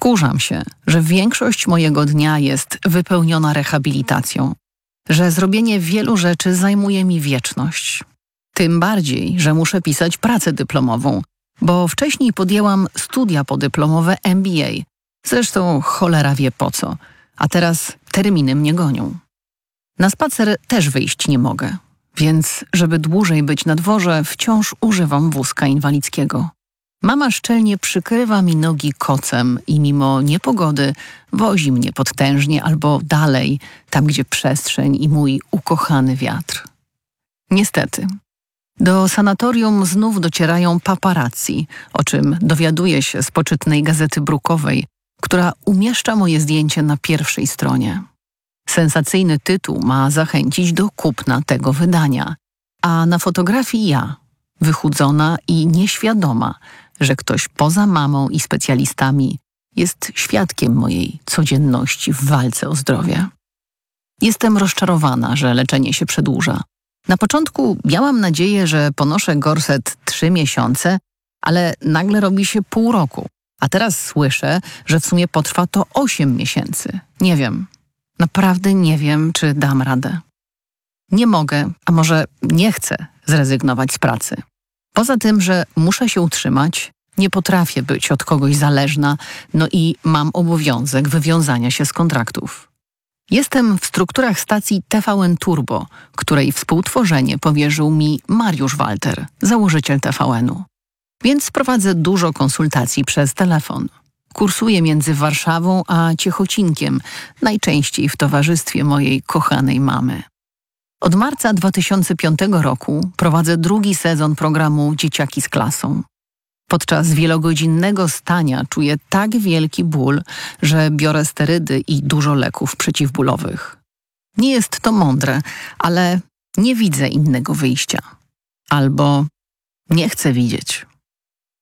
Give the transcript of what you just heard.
Wkurzam się, że większość mojego dnia jest wypełniona rehabilitacją, że zrobienie wielu rzeczy zajmuje mi wieczność. Tym bardziej, że muszę pisać pracę dyplomową, bo wcześniej podjęłam studia podyplomowe MBA. Zresztą cholera wie po co, a teraz terminy mnie gonią. Na spacer też wyjść nie mogę, więc żeby dłużej być na dworze, wciąż używam wózka inwalidzkiego. Mama szczelnie przykrywa mi nogi kocem i mimo niepogody wozi mnie podtężnie albo dalej, tam gdzie przestrzeń i mój ukochany wiatr. Niestety, do sanatorium znów docierają paparazzi, o czym dowiaduję się z poczytnej gazety brukowej, która umieszcza moje zdjęcie na pierwszej stronie. Sensacyjny tytuł ma zachęcić do kupna tego wydania, a na fotografii ja, wychudzona i nieświadoma, że ktoś poza mamą i specjalistami jest świadkiem mojej codzienności w walce o zdrowie. Jestem rozczarowana, że leczenie się przedłuża. Na początku miałam nadzieję, że ponoszę gorset 3 miesiące, ale nagle robi się pół roku. A teraz słyszę, że w sumie potrwa to 8 miesięcy. Nie wiem. Naprawdę nie wiem, czy dam radę. Nie mogę, a może nie chcę zrezygnować z pracy. Poza tym, że muszę się utrzymać, nie potrafię być od kogoś zależna, no i mam obowiązek wywiązania się z kontraktów. Jestem w strukturach stacji TVN Turbo, której współtworzenie powierzył mi Mariusz Walter, założyciel TVN-u. Więc prowadzę dużo konsultacji przez telefon. Kursuję między Warszawą a Ciechocinkiem, najczęściej w towarzystwie mojej kochanej mamy. Od marca 2005 roku prowadzę 2. sezon programu Dzieciaki z klasą. Podczas wielogodzinnego stania czuję tak wielki ból, że biorę sterydy i dużo leków przeciwbólowych. Nie jest to mądre, ale nie widzę innego wyjścia. Albo nie chcę widzieć.